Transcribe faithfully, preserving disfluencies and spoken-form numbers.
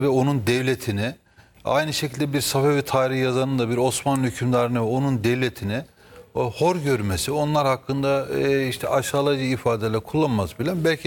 ve onun devletini, aynı şekilde bir Safevi tarihi yazanın da bir Osmanlı hükümdarını ve onun devletini o hor görmesi, onlar hakkında e, işte aşağılayıcı ifadeler kullanması bile belki